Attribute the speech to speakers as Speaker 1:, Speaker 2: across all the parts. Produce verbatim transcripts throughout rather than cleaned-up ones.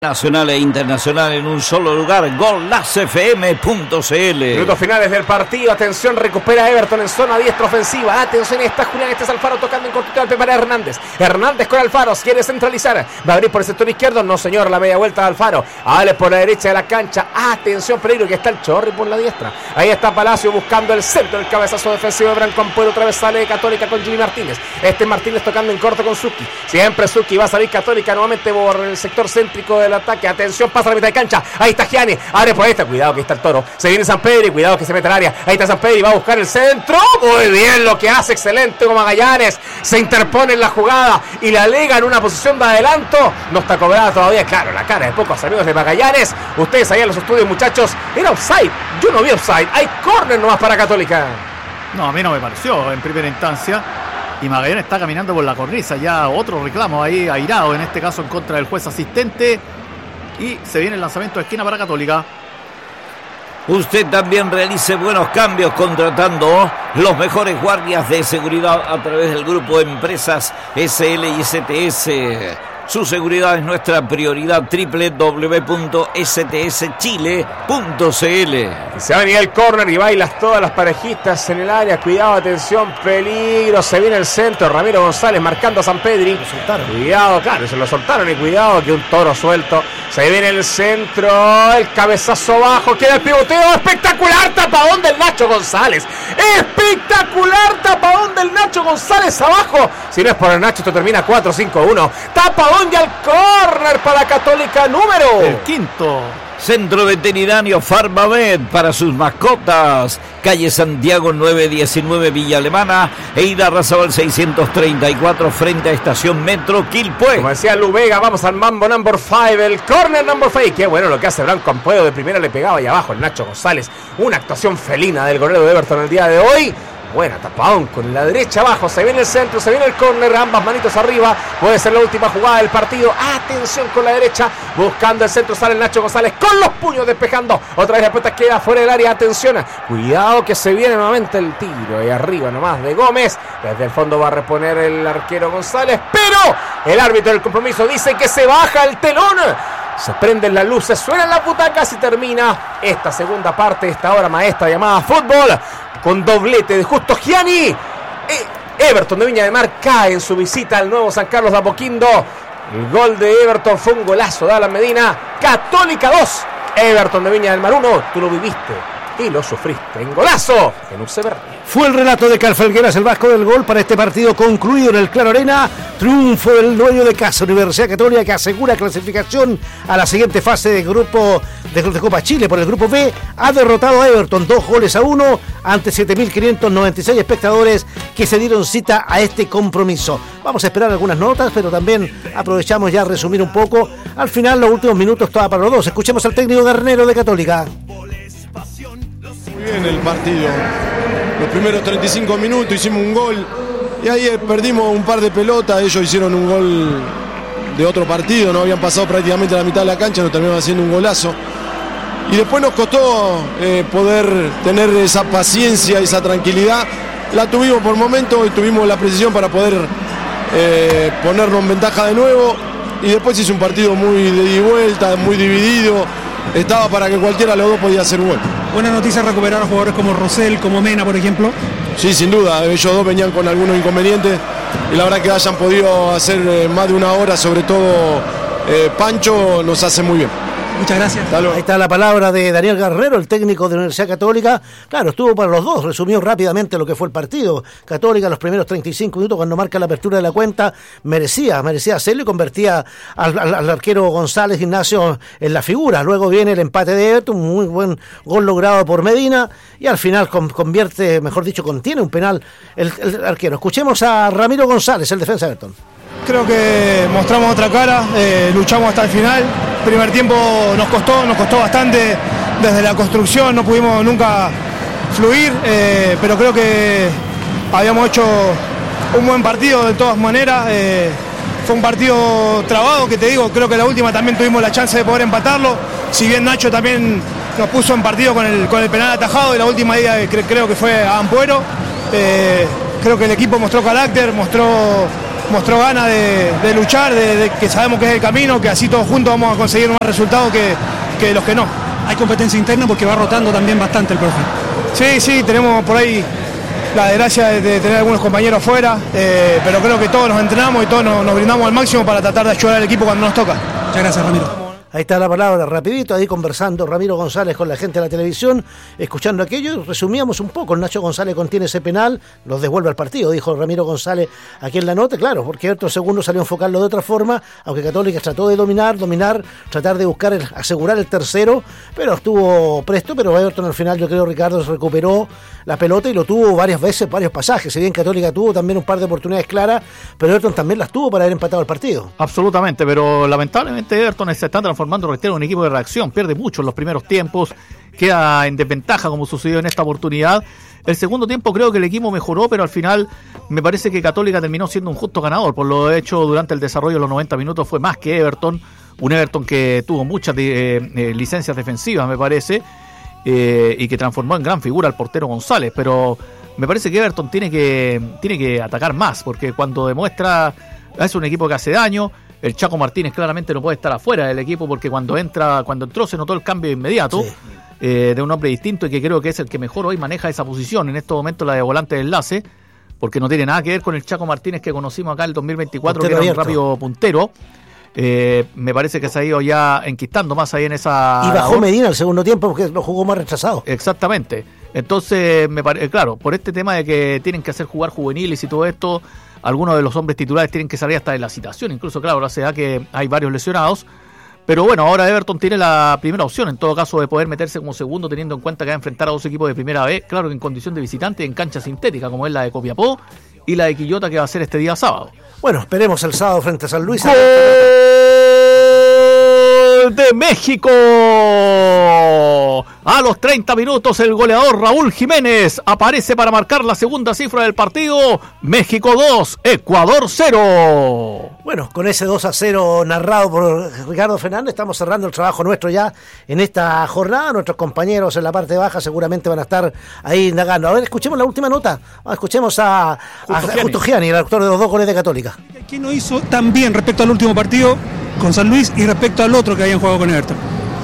Speaker 1: Nacional e internacional en un solo lugar. Golazo F M punto C L.
Speaker 2: Minutos finales del partido. Atención, recupera Everton en zona diestra ofensiva. Atención, está Julián, este es Alfaro tocando en cortito al para Hernández. Hernández con Alfaro, quiere centralizar. Va a abrir por el sector izquierdo. No, señor, la media vuelta de Alfaro. Abre por la derecha de la cancha. Atención, peligro, que está el Chorri por la diestra. Ahí está Palacio buscando el centro. El cabezazo defensivo de Branco Ampuero. Otra vez sale de Católica con Jimmy Martínez. Este Martínez tocando en corto con Zucchi. Siempre Zucchi, va a salir Católica nuevamente por el sector céntrico del ataque. Atención, pasa a la mitad de cancha. Ahí está Gianni. Abre por esta. Cuidado que está el Toro. Se viene San Pedro y cuidado que se mete al área. Ahí está San Pedro y va a buscar el centro. Muy bien lo que hace. Excelente como Magallanes. Se interpone en la jugada y la liga en una posición de adelanto. No está cobrada todavía. Claro, la cara de pocos amigos de Magallanes. Ustedes ahí en los estudios, muchachos. Era offside. Yo no vi offside. Hay córner nomás para Católica.
Speaker 3: No, a mí no me pareció en primera instancia. Y Magallanes está caminando por la cornisa. Ya otro reclamo ahí airado, en este caso en contra del juez asistente. Y se viene el lanzamiento de esquina para Católica.
Speaker 1: Usted también realice buenos cambios contratando los mejores guardias de seguridad a través del grupo de empresas S L y S T S. Su seguridad es nuestra prioridad. doble u doble u doble u punto s t s chile punto c l.
Speaker 2: Se va a venir el córner y bailas todas las parejitas en el área. Cuidado, atención, peligro. Se viene el centro. Ramiro González marcando a San Pedri.
Speaker 3: Lo soltaron.
Speaker 2: Cuidado, claro, se lo soltaron. Y cuidado que un Toro suelto. Se viene el centro. El cabezazo bajo. Queda el pivoteo. Espectacular tapadón del Nacho González. Espectacular tapadón del Nacho González abajo. Si no es por el Nacho, esto termina cuatro cinco uno. Tapadón y al córner para Católica número.
Speaker 3: El quinto.
Speaker 1: Centro Veterinario Farmamed para sus mascotas. Calle Santiago nueve diecinueve Villa Alemana e Ida Razabal seiscientos treinta y cuatro frente a Estación Metro Quilpué.
Speaker 2: Como decía Lu Vega, vamos al mambo number five, el corner number five. Qué bueno lo que hace Branco Ampuero, de primera le pegaba y abajo el Nacho González. Una actuación felina del golero de Everton el día de hoy. Buena tapadón con la derecha abajo. Se viene el centro, se viene el córner, ambas manitos arriba. Puede ser la última jugada del partido. Atención con la derecha, buscando el centro. Sale el Nacho González con los puños despejando. Otra vez la pelota queda fuera del área. Atención, cuidado que se viene nuevamente el tiro. Ahí arriba nomás de Gómez. Desde el fondo va a reponer el arquero González. Pero el árbitro del compromiso dice que se baja el telón. Se prenden las luces, suenan las butacas y termina esta segunda parte, esta hora maestra llamada fútbol, con doblete de Justo Gianni. Eh, Everton de Viña del Mar cae en su visita al nuevo San Carlos de Apoquindo. El gol de Everton fue un golazo de Alan Medina. Católica dos, Everton de Viña del Mar uno. Tú lo viviste y lo sufriste en golazo en U C Berni.
Speaker 4: Fue el relato de Carl Felgueras, el vasco del gol para este partido concluido en el Claro Arena. Triunfo del dueño de casa, Universidad Católica, que asegura clasificación a la siguiente fase de grupo de, de Copa Chile por el grupo B. Ha derrotado a Everton dos goles a uno ante siete mil quinientos noventa y seis espectadores que se dieron cita a este compromiso. Vamos a esperar algunas notas, pero también aprovechamos ya a resumir un poco. Al final, los últimos minutos, toda para los dos. Escuchemos al técnico Garnero de Católica.
Speaker 5: Muy bien el partido. Los primeros treinta y cinco minutos hicimos un gol y ahí perdimos un par de pelotas. Ellos hicieron un gol de otro partido, no habían pasado prácticamente la mitad de la cancha, nos terminaron haciendo un golazo. Y después nos costó eh, poder tener esa paciencia, esa tranquilidad. La tuvimos por momentos y tuvimos la precisión para poder eh, ponernos en ventaja de nuevo. Y después hizo un partido muy de ida y vuelta, muy dividido. Estaba para que cualquiera de los dos podía hacer un gol.
Speaker 6: Buena noticia recuperar a jugadores como Rosell, como Mena, por ejemplo.
Speaker 5: Sí, sin duda, ellos dos venían con algunos inconvenientes y la verdad que hayan podido hacer eh, más de una hora, sobre todo eh, Pancho, nos hace muy bien.
Speaker 6: Muchas gracias.
Speaker 4: Ahí está la palabra de Daniel Guerrero, el técnico de la Universidad Católica. Claro, estuvo para los dos, resumió rápidamente lo que fue el partido. Católica, los primeros treinta y cinco minutos, cuando marca la apertura de la cuenta, merecía, merecía hacerlo y convertía al, al, al arquero González Ignacio en la figura. Luego viene el empate de Everton, un muy buen gol logrado por Medina, y al final con, convierte, mejor dicho, contiene un penal el, el arquero. Escuchemos a Ramiro González, el defensa de Everton.
Speaker 6: Creo que mostramos otra cara, eh, luchamos hasta el final. Primer tiempo nos costó, nos costó bastante desde la construcción, no pudimos nunca fluir, eh, pero creo que habíamos hecho un buen partido de todas maneras. Eh, fue un partido trabado, que te digo, creo que la última también tuvimos la chance de poder empatarlo. Si bien Nacho también nos puso en partido con el, con el penal atajado, y la última idea cre- creo que fue a Ampuero. Eh, creo que el equipo mostró carácter, mostró mostró ganas de, de luchar, de, de que sabemos que es el camino, que así todos juntos vamos a conseguir más resultados que, que los que no.
Speaker 7: Hay competencia interna porque va rotando también bastante el profe.
Speaker 6: Sí, sí, tenemos por ahí la desgracia de, de tener algunos compañeros afuera, eh, pero creo que todos nos entrenamos y todos nos, nos brindamos al máximo para tratar de ayudar al equipo cuando nos toca.
Speaker 7: Muchas gracias, Ramiro.
Speaker 4: Ahí está la palabra, rapidito, ahí conversando Ramiro González con la gente de la televisión, escuchando aquello, resumíamos un poco, el Nacho González contiene ese penal, los devuelve al partido, dijo Ramiro González aquí en la nota, claro, porque otro segundo salió a enfocarlo de otra forma, aunque Católica trató de dominar, dominar, tratar de buscar, el, asegurar el tercero, pero estuvo presto, pero Everton al final yo creo Ricardo recuperó la pelota y lo tuvo varias veces, varios pasajes, si bien Católica tuvo también un par de oportunidades claras, pero Everton también las tuvo para haber empatado el partido.
Speaker 3: Absolutamente, pero lamentablemente Everton se está transformando formando reitero un equipo de reacción, pierde mucho en los primeros tiempos, queda en desventaja como sucedió en esta oportunidad. El segundo tiempo creo que el equipo mejoró, pero al final me parece que Católica terminó siendo un justo ganador, por lo hecho durante el desarrollo de los noventa minutos fue más que Everton, un Everton que tuvo muchas eh, eh, licencias defensivas me parece, eh, y que transformó en gran figura al portero González, pero me parece que Everton tiene que, tiene que atacar más, porque cuando demuestra, es un equipo que hace daño. El Chaco Martínez claramente no puede estar afuera del equipo porque cuando entra, cuando entró se notó el cambio inmediato, sí. eh, de un hombre distinto y que creo que es el que mejor hoy maneja esa posición, en estos momentos la de volante de enlace, porque no tiene nada que ver con el Chaco Martínez que conocimos acá en el dos mil veinticuatro, puntero que era abierto. Un rápido puntero. Eh, me parece que se ha ido ya enquistando más ahí en esa...
Speaker 4: Y bajó labor. Medina el segundo tiempo porque lo jugó más retrasado.
Speaker 3: Exactamente. Entonces, me pare... claro, por este tema de que tienen que hacer jugar juveniles y todo esto, algunos de los hombres titulares tienen que salir hasta de la citación, incluso claro, ahora se da que hay varios lesionados, pero bueno, ahora Everton tiene la primera opción, en todo caso, de poder meterse como segundo, teniendo en cuenta que va a enfrentar a dos equipos de primera B, claro que en condición de visitante, en cancha sintética, como es la de Copiapó, y la de Quillota que va a ser este día sábado.
Speaker 4: Bueno, esperemos el sábado frente a San Luis.
Speaker 3: ¡Gol de México! A los treinta minutos el goleador Raúl Jiménez aparece para marcar la segunda cifra del partido. México dos, Ecuador cero.
Speaker 4: Bueno, con ese dos a cero narrado por Ricardo Fernández estamos cerrando el trabajo nuestro ya en esta jornada. Nuestros compañeros en la parte baja seguramente van a estar ahí indagando. A ver, escuchemos la última nota. Escuchemos a, a Justo Gianni, el autor de los dos goles de Católica.
Speaker 7: ¿Quién no hizo tan bien respecto al último partido con San Luis y respecto al otro que habían jugado con Everton?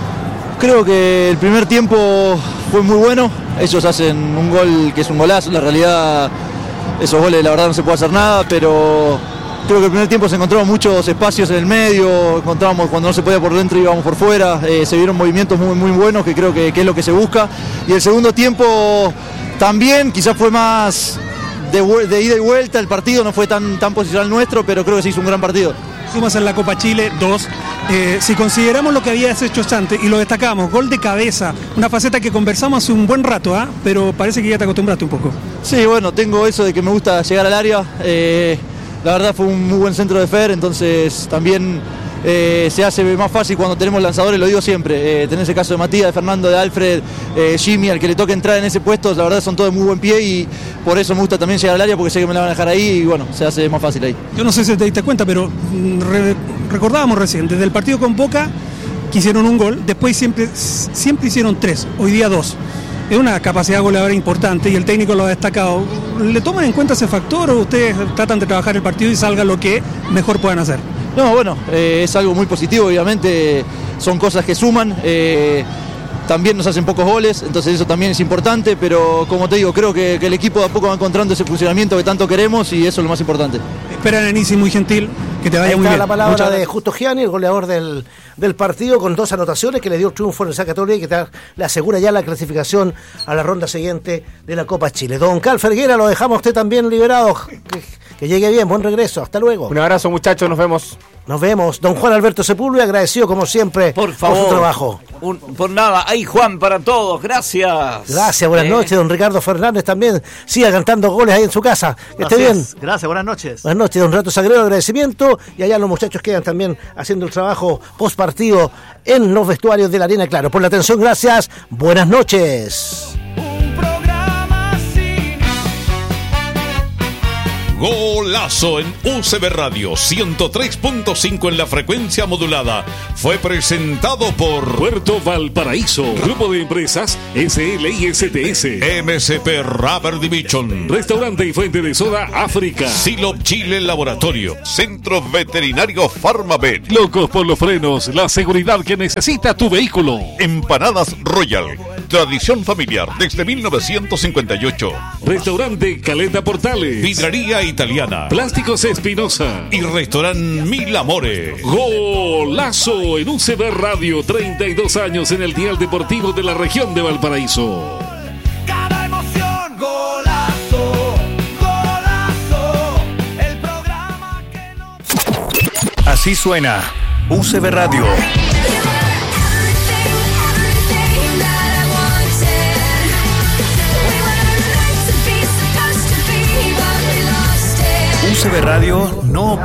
Speaker 8: Creo que el primer tiempo fue muy bueno. Ellos hacen un gol que es un golazo. La realidad, esos goles la verdad no se puede hacer nada, pero creo que el primer tiempo se encontraron muchos espacios en el medio, encontrábamos cuando no se podía por dentro íbamos por fuera, eh, se vieron movimientos muy, muy buenos que creo que, que es lo que se busca. Y el segundo tiempo también, quizás fue más de, de ida y vuelta, el partido no fue tan, tan posicional nuestro, pero creo que se hizo un gran partido.
Speaker 7: Sumas en la Copa Chile, dos. Eh, si consideramos lo que habías hecho antes y lo destacamos, gol de cabeza, una faceta que conversamos hace un buen rato, ¿eh? Pero parece que ya te acostumbraste un poco.
Speaker 8: Sí, bueno, tengo eso de que me gusta llegar al área. Eh, la verdad fue un muy buen centro de Fer, entonces también eh, se hace más fácil cuando tenemos lanzadores, lo digo siempre. Eh, tenés el caso de Matías, de Fernando, de Alfred, eh, Jimmy, al que le toque entrar en ese puesto, la verdad son todos de muy buen pie y por eso me gusta también llegar al área porque sé que me la van a dejar ahí y bueno, se hace más fácil ahí.
Speaker 7: Yo no sé si te diste cuenta, pero re, recordábamos recién, desde el partido con Boca que hicieron un gol, después siempre, siempre hicieron tres, hoy día dos. Es una capacidad goleadora importante y el técnico lo ha destacado. ¿Le toman en cuenta ese factor o ustedes tratan de trabajar el partido y salga lo que mejor puedan hacer?
Speaker 8: No, bueno, eh, es algo muy positivo, obviamente son cosas que suman. Eh, También nos hacen pocos goles, entonces eso también es importante, pero como te digo, creo que, que el equipo de a poco va encontrando ese funcionamiento que tanto queremos y eso es lo más importante.
Speaker 7: Espera, Nenisi, muy gentil, que te vaya
Speaker 4: Ahí
Speaker 7: muy
Speaker 4: está
Speaker 7: bien.
Speaker 4: La palabra
Speaker 7: Muchas
Speaker 4: de Justo Gianni, el goleador del, del partido, con dos anotaciones que le dio el triunfo en el Universidad Católica y que te, le asegura ya la clasificación a la ronda siguiente de la Copa Chile. Don Cal Ferguera, lo dejamos a usted también liberado. Que, que llegue bien, buen regreso, hasta luego.
Speaker 2: Un abrazo, muchachos, nos vemos.
Speaker 4: Nos vemos. Don Juan Alberto Sepúlveda, agradecido como siempre
Speaker 1: por, favor,
Speaker 4: por su trabajo.
Speaker 1: Un, por nada, hay Juan para todos, gracias.
Speaker 4: Gracias, buenas eh. noches, don Ricardo Fernández también. Siga cantando goles ahí en su casa. Que esté bien.
Speaker 3: Gracias, buenas noches.
Speaker 4: Buenas noches, don Renato Sagredo, agradecimiento. Y allá los muchachos quedan también haciendo el trabajo post partido en los vestuarios de la Arena Claro. Por la atención, gracias. Buenas noches.
Speaker 9: Un programa sin Golazo en U C B Radio ciento tres punto cinco en la frecuencia modulada. Fue presentado por
Speaker 10: Puerto Valparaíso, Grupo de Empresas S L y S T S,
Speaker 9: M C P Rubber Division,
Speaker 10: Restaurante y Fuente de Soda África,
Speaker 9: Silop Chile Laboratorio, Centro Veterinario Farmavet,
Speaker 10: Locos por los Frenos, la seguridad que necesita tu vehículo,
Speaker 9: Empanadas Royal, tradición familiar desde mil novecientos cincuenta y ocho,
Speaker 10: Restaurante Caleta Portales,
Speaker 9: Vidrería Italiana,
Speaker 10: Plásticos Espinosa
Speaker 9: y Restaurante Mil Amores.
Speaker 10: Golazo en U C B Radio, treinta y dos años en el dial deportivo de la región de Valparaíso.
Speaker 11: Cada emoción, golazo, golazo, el programa que no...
Speaker 12: Así suena U C B Radio. U C B Radio no